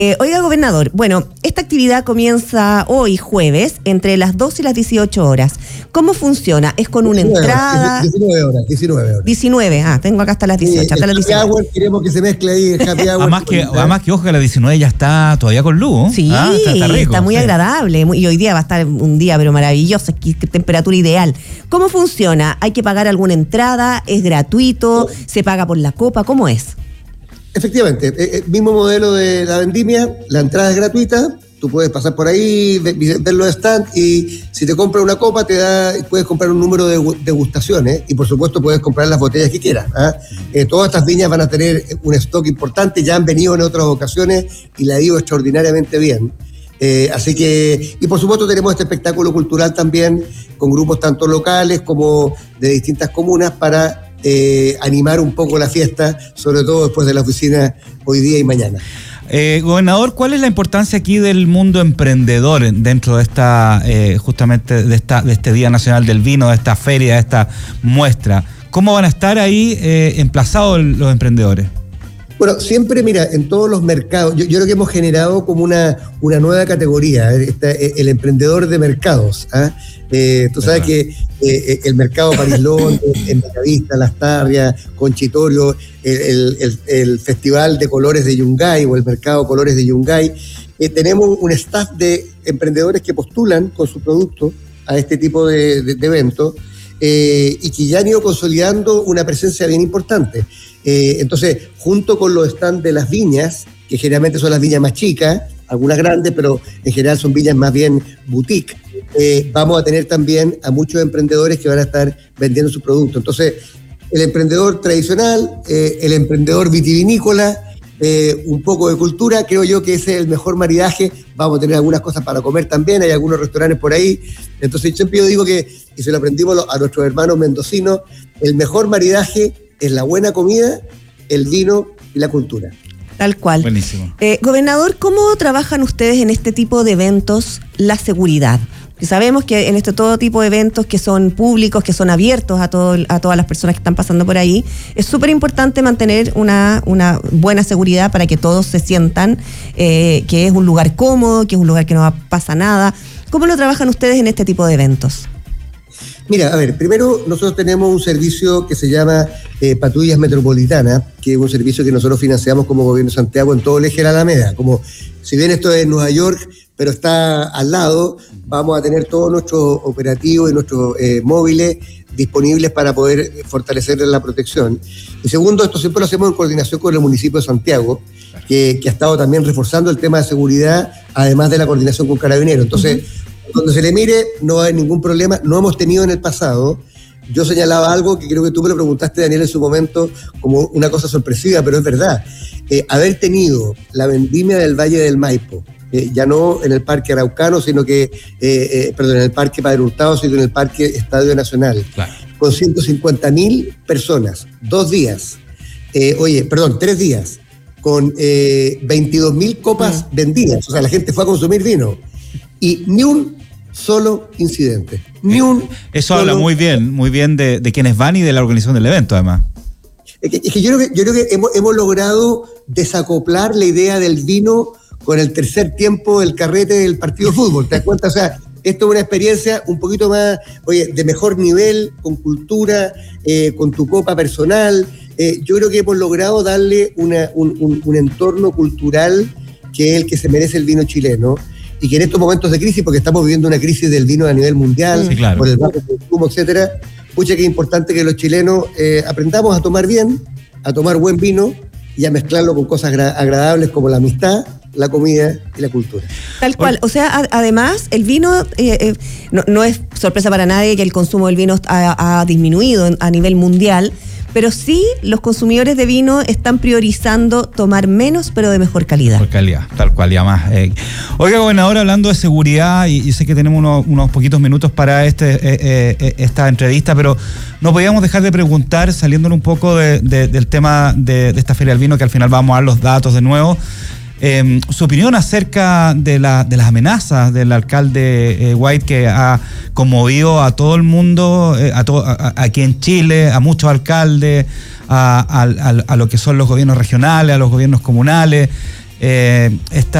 Oiga, gobernador, bueno, esta actividad comienza hoy jueves entre las 12 y las 18 horas. ¿Cómo funciona? ¿Es con una entrada? 19 horas. 19, tengo acá hasta las 18. Sí, hasta las 19. Happy hour, queremos que se mezcle ahí el happy hour. Además que ojo que a las 19 ya está todavía con luz. Sí, está rico, está muy agradable. Y hoy día va a estar un día pero maravilloso, temperatura ideal. ¿Cómo funciona? ¿Hay que pagar alguna entrada? ¿Es gratuito? ¿Se paga por la copa? ¿Cómo es? Efectivamente, mismo modelo de la vendimia, la entrada es gratuita, tú puedes pasar por ahí, ver los stands y si te compras una copa puedes comprar un número de degustaciones y por supuesto puedes comprar las botellas que quieras. Todas estas viñas van a tener un stock importante, ya han venido en otras ocasiones y la ha ido extraordinariamente bien. Así que, y por supuesto tenemos este espectáculo cultural también con grupos tanto locales como de distintas comunas para animar un poco la fiesta, sobre todo después de la oficina hoy día y mañana. Gobernador, ¿cuál es la importancia aquí del mundo emprendedor dentro de esta, justamente de este Día Nacional del Vino, de esta feria, de esta muestra? ¿Cómo van a estar ahí emplazados los emprendedores? Bueno, siempre, mira, en todos los mercados, yo creo que hemos generado como una nueva categoría, el emprendedor de mercados. Tú sabes que el mercado París-Londres, el Mercadista, Las Tarrias, Conchitorio, el Festival de Colores de Yungay o el Mercado Colores de Yungay, tenemos un staff de emprendedores que postulan con su producto a este tipo de eventos y que ya han ido consolidando una presencia bien importante. Entonces, junto con los stands de las viñas, que generalmente son las viñas más chicas, algunas grandes, pero en general son viñas más bien boutique, vamos a tener también a muchos emprendedores que van a estar vendiendo su producto. Entonces, el emprendedor tradicional, el emprendedor vitivinícola, un poco de cultura, creo yo que ese es el mejor maridaje. Vamos a tener algunas cosas para comer también, hay algunos restaurantes por ahí. Entonces, siempre yo digo que, y se lo aprendimos a nuestros hermanos mendocinos, el mejor maridaje es la buena comida, el vino y la cultura. Tal cual. Buenísimo. Gobernador, ¿cómo trabajan ustedes en este tipo de eventos la seguridad? Porque sabemos que en todo tipo de eventos que son públicos, que son abiertos a todas las personas que están pasando por ahí, es súper importante mantener una buena seguridad para que todos se sientan que es un lugar cómodo, que es un lugar que no pasa nada. ¿Cómo lo trabajan ustedes en este tipo de eventos? Mira, a ver, primero nosotros tenemos un servicio que se llama Patrullas Metropolitanas, que es un servicio que nosotros financiamos como Gobierno de Santiago en todo el eje de la Alameda. Como si bien esto es en Nueva York, pero está al lado, vamos a tener todos nuestros operativos y nuestros móviles disponibles para poder fortalecer la protección. Y segundo, esto siempre lo hacemos en coordinación con el municipio de Santiago, que ha estado también reforzando el tema de seguridad, además de la coordinación con Carabineros. Entonces, donde se le mire, no va a haber ningún problema. No hemos tenido en el pasado. Yo señalaba algo que creo que tú me lo preguntaste, Daniel, en su momento, como una cosa sorpresiva, pero es verdad. Haber tenido la vendimia del Valle del Maipo, ya no en el Parque Araucano, sino que, en el Parque Padre Hurtado, sino en el Parque Estadio Nacional, claro, con 150.000 personas, 3 días, con 22.000 copas vendidas. O sea, la gente fue a consumir vino. Y ni un solo incidente. Eso habla muy bien de quienes van y de la organización del evento, además. Es que yo creo que hemos logrado desacoplar la idea del vino con el tercer tiempo del carrete del partido de fútbol. ¿Te das cuenta? O sea, esto es una experiencia un poquito más, de mejor nivel, con cultura, con tu copa personal. Yo creo que hemos logrado darle un entorno cultural que es el que se merece el vino chileno. Y que en estos momentos de crisis, porque estamos viviendo una crisis del vino a nivel mundial, sí, claro, por el bajo consumo, etcétera, pucha que es importante que los chilenos aprendamos a tomar bien, a tomar buen vino y a mezclarlo con cosas agradables como la amistad, la comida y la cultura. Tal cual. O sea, además, el vino, no es sorpresa para nadie que el consumo del vino ha disminuido a nivel mundial, pero sí los consumidores de vino están priorizando tomar menos, pero de mejor calidad. Mejor calidad, tal cual, y además. Oiga, gobernador, hablando de seguridad, y sé que tenemos unos poquitos minutos para esta entrevista, pero no podíamos dejar de preguntar, saliéndonos un poco del tema de esta Feria del Vino, que al final vamos a dar los datos de nuevo. Su opinión acerca de las amenazas del alcalde White, que ha conmovido a todo el mundo, aquí en Chile, a muchos alcaldes, a lo que son los gobiernos regionales, a los gobiernos comunales. esta